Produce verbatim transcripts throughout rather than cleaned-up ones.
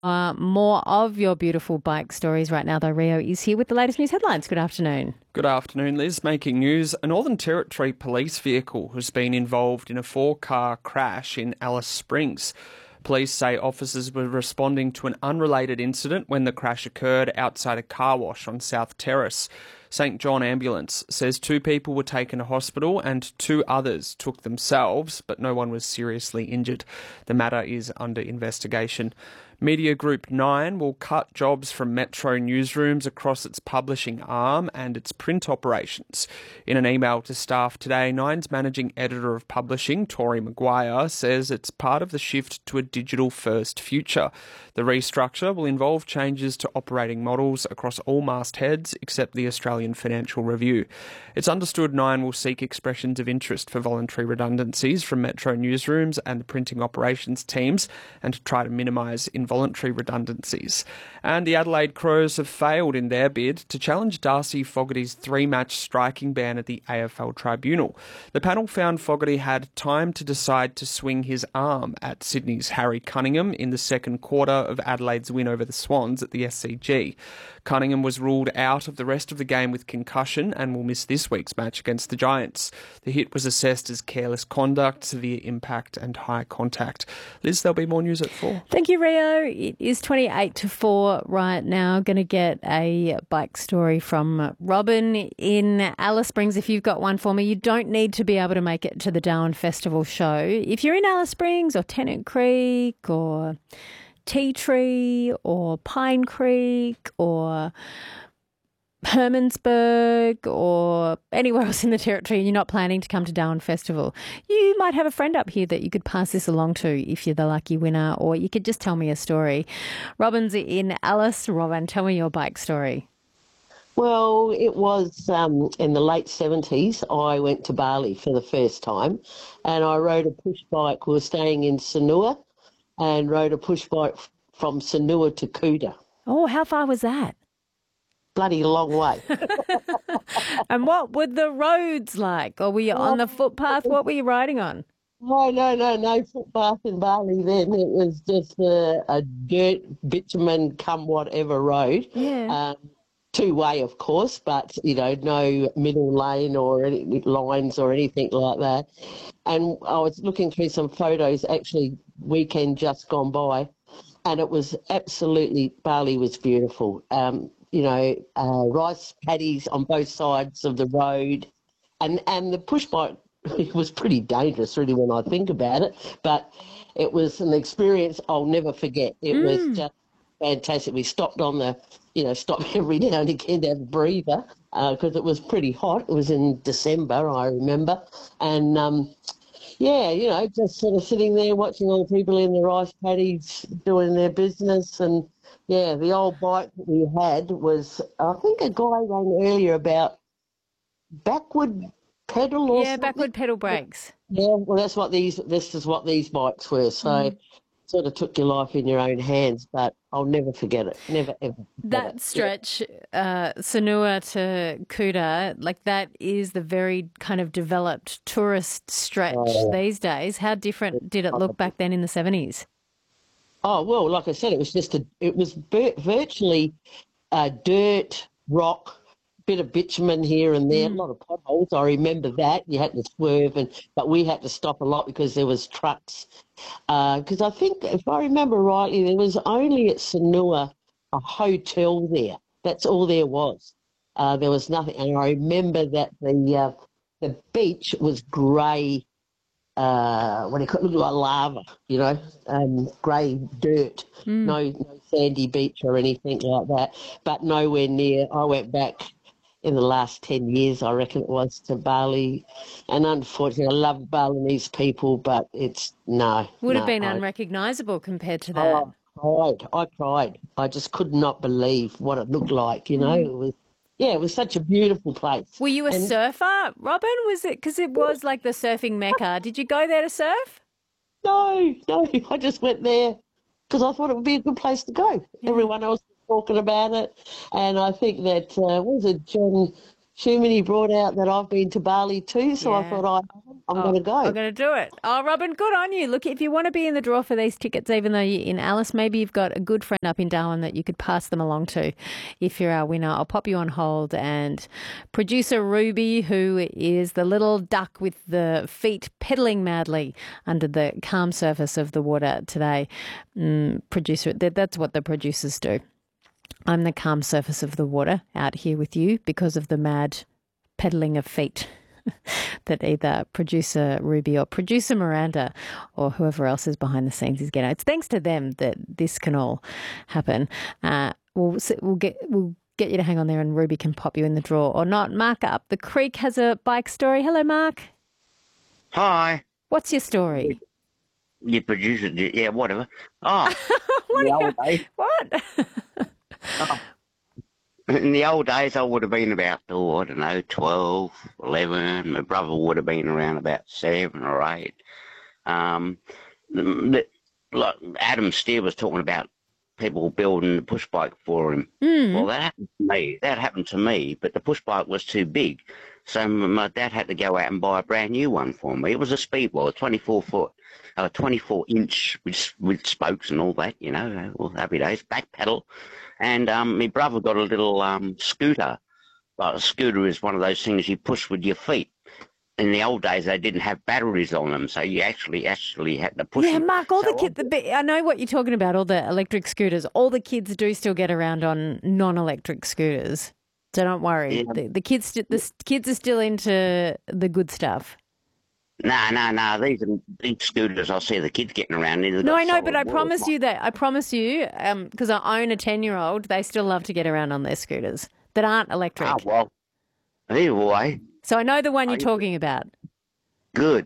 Uh, more of your beautiful bike stories right now, though. Rio is here with the latest news headlines. Good afternoon. Good afternoon, Liz. Making news, a Northern Territory police vehicle has been involved in a four-car crash in Alice Springs. Police say officers were responding to an unrelated incident when the crash occurred outside a car wash on South Terrace. Saint John Ambulance says two people were taken to hospital and two others took themselves, but no one was seriously injured. The matter is under investigation. Media Group Nine will cut jobs from Metro newsrooms across its publishing arm and its print operations. In an email to staff today, Nine's managing editor of publishing, Tori Maguire, says it's part of the shift to a digital-first future. The restructure will involve changes to operating models across all mastheads except the Australian Financial Review. It's understood Nine will seek expressions of interest for voluntary redundancies from Metro newsrooms and the printing operations teams and to try to minimise involuntary redundancies. And the Adelaide Crows have failed in their bid to challenge Darcy Fogarty's three-match striking ban at the A F L Tribunal. The panel found Fogarty had time to decide to swing his arm at Sydney's Harry Cunningham in the second quarter of Adelaide's win over the Swans at the S C G. Cunningham was ruled out of the rest of the game with concussion and will miss this week's match against the Giants. The hit was assessed as careless conduct, severe impact and high contact. Liz, there'll be more news at four. Thank you, Rio. It is twenty-eight to four right now. Going to get a bike story from Robin in Alice Springs. If you've got one for me, you don't need to be able to make it to the Darwin Festival show. If you're in Alice Springs or Tennant Creek or Tea Tree or Pine Creek or Hermansburg or anywhere else in the Territory and you're not planning to come to Darwin Festival, you might have a friend up here that you could pass this along to if you're the lucky winner, or you could just tell me a story. Robin's in Alice. Robin, tell me your bike story. Well, it was um, in the late seventies. I went to Bali for the first time and I rode a push bike. We were staying in Sanua and rode a push bike from Sanua to Kuta. Oh, how far was that? Bloody long way. And what were the roads like? Or were you on the footpath? What were you riding on? No, no, no, no footpath in Bali then. It was just a, a dirt, bitumen, come whatever road. Yeah. Um, two-way, of course, but, you know, no middle lane or any lines or anything like that. And I was looking through some photos, actually, weekend just gone by, and it was absolutely, Bali was beautiful. Um, you know, uh, rice paddies on both sides of the road. And, and the push bike, it was pretty dangerous, really, when I think about it. But it was an experience I'll never forget. It mm. was just fantastic. We stopped on the, you know, stopped every now and again to have a breather because uh, it was pretty hot. It was in December, I remember. And, um, yeah, you know, just sort of sitting there watching all the people in the rice paddies doing their business. And, yeah, the old bike that we had was, I think a guy rang earlier about backward pedal or Yeah, something. backward pedal brakes. Yeah, well, that's what these, this is what these bikes were. So mm. sort of took your life in your own hands, but I'll never forget it. Never, ever. That it. stretch, yeah. uh, Sanua to Kuta, like that is the very kind of developed tourist stretch oh. these days. How different did it look back then in the seventies? Oh, well, like I said, it was just a, it was virtually uh, dirt, rock, bit of bitumen here and there, mm. a lot of potholes. I remember that. You had to swerve, and but we had to stop a lot because there was trucks. Because uh, I think, if I remember rightly, there was only at Sanua a hotel there. That's all there was. Uh, there was nothing. And I remember that the uh, the beach was grey, uh, what do you call it, looked like lava, you know, um, grey dirt. Mm. No, no sandy beach or anything like that, but nowhere near. I went back in the last ten years, I reckon it was, to Bali. And unfortunately, I love Balinese people, but it's, no. Would no, have been I, unrecognisable compared to that. Oh, I cried. I cried. I just could not believe what it looked like, you know. Mm. It was, yeah, it was such a beautiful place. Were you a and, surfer, Robin? Was it, because it was like the surfing mecca. Did you go there to surf? No, no. I just went there because I thought it would be a good place to go. Yeah. Everyone else talking about it, and I think that uh, what was it, John Shumini brought out that I've been to Bali too, so yeah. I thought I I'm oh, going to go. I'm going to do it. Oh, Robin, good on you. Look, if you want to be in the draw for these tickets, even though you're in Alice, maybe you've got a good friend up in Darwin that you could pass them along to if you're our winner. I'll pop you on hold, and producer Ruby, who is the little duck with the feet pedalling madly under the calm surface of the water today. Mm, producer, that's what the producers do. I'm the calm surface of the water out here with you because of the mad pedaling of feet that either producer Ruby or producer Miranda or whoever else is behind the scenes is getting. It's thanks to them that this can all happen. Uh, we'll we'll get we'll get you to hang on there, and Ruby can pop you in the draw or not. Mark up the creek has a bike story. Hello, Mark. Hi. What's your story? You producer, yeah, whatever. Oh, what? in the You, old days, what? oh, in the old days, I would have been about, oh, I don't know, twelve, eleven. My brother would have been around about seven or eight. Um, the, the, like Adam Steer was talking about people building the push bike for him. Mm. Well, that happened to me. That happened to me, but the push bike was too big. So my dad had to go out and buy a brand new one for me. It was a Speedwell, twenty-four foot, uh, twenty-four inch with, with spokes and all that, you know, all happy days, back pedal. And um, my brother got a little um, scooter. Like a scooter is one of those things you push with your feet. In the old days, they didn't have batteries on them, so you actually actually had to push Yeah, them. Mark, all so the kids, the, bi- I know what you're talking about, all the electric scooters. All the kids do still get around on non-electric scooters. So don't worry. Yeah. The, the kids st- the s- kids are still into the good stuff. No, no, no. These are big scooters. I see the kids getting around. They've No, got I know, but solid I wheels. promise you that, I promise you, because I own a ten-year-old, they still love to get around on their scooters that aren't electric. Oh, well, either way, So I know the one you're I- talking about. good.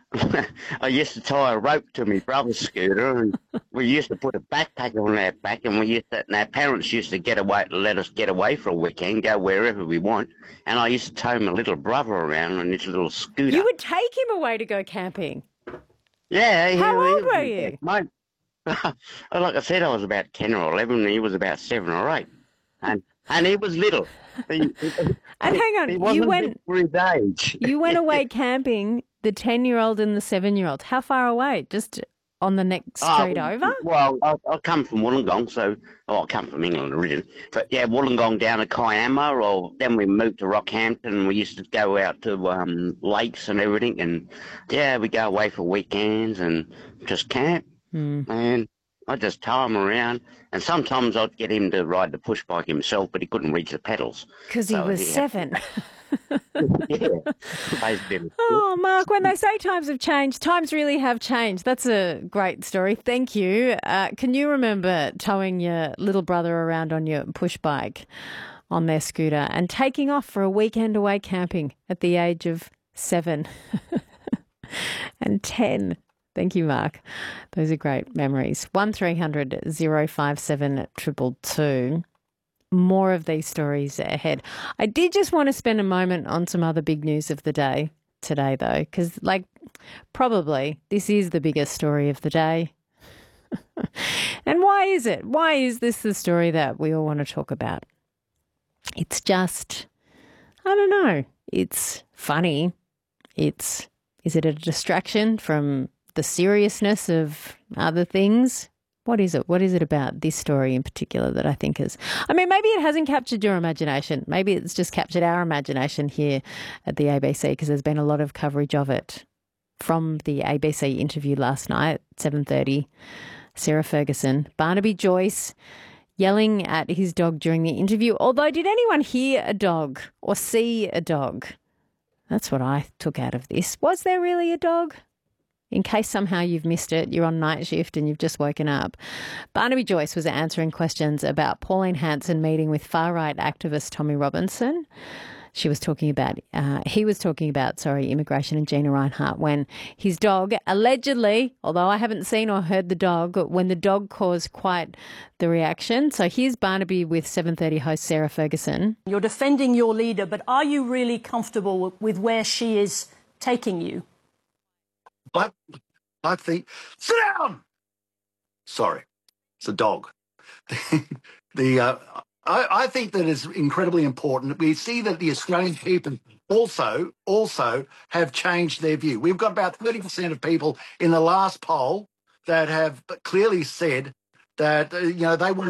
I used to tie a rope to my brother's scooter, and we used to put a backpack on our back, and we used to, and our parents used to get away, let us get away for a weekend, go wherever we want, and I used to tow my little brother around on this little scooter. You would take him away to go camping. Yeah. How he, old he were was you? Mate, like I said, I was about ten or eleven, and he was about seven or eight, and and he was little. He, he, And hang on, he you wasn't went- big for his age. You went away camping, the ten-year-old and the seven-year-old. How far away? Just on the next street Oh, over? Well, I, I come from Wollongong, so oh, I come from England originally. But yeah, Wollongong down to Kiama, or then we moved to Rockhampton. And we used to go out to um, lakes and everything, and yeah, we go away for weekends and just camp. Hmm. And I just tow him around, and sometimes I'd get him to ride the push bike himself, but he couldn't reach the pedals. Because he So was he had- seven. Yeah, basically. Oh, Mark, when they say times have changed, times really have changed. That's a great story. Thank you. Uh, can you remember towing your little brother around on your push bike on their scooter and taking off for a weekend away camping at the age of seven and ten? Thank you, Mark. Those are great memories. one three hundred oh five seven two two two. More of these stories ahead. I did just want to spend a moment on some other big news of the day today, though, because, like, probably this is the biggest story of the day. And why is it? Why is this the story that we all want to talk about? It's just, I don't know. It's funny. It's, is it a distraction from the seriousness of other things? What is it? What is it about this story in particular that I think is... I mean, maybe it hasn't captured your imagination. Maybe it's just captured our imagination here at the A B C, because there's been a lot of coverage of it from the A B C interview last night, seven thirty. Sarah Ferguson, Barnaby Joyce yelling at his dog during the interview. Although, did anyone hear a dog or see a dog? That's what I took out of this. Was there really a dog? In case somehow you've missed it, you're on night shift and you've just woken up. Barnaby Joyce was answering questions about Pauline Hanson meeting with far-right activist Tommy Robinson. She was talking about, uh, he was talking about, sorry, immigration and Gina Reinhart when his dog allegedly, although I haven't seen or heard the dog, when the dog caused quite the reaction. So here's Barnaby with seven thirty host Sarah Ferguson. You're defending your leader, but are you really comfortable with where she is taking you? I, I think, sit down! Sorry, it's a dog. the uh, I, I think that is incredibly important. We see that the Australian people also also have changed their view. We've got about thirty percent of people in the last poll that have clearly said that uh, you know they want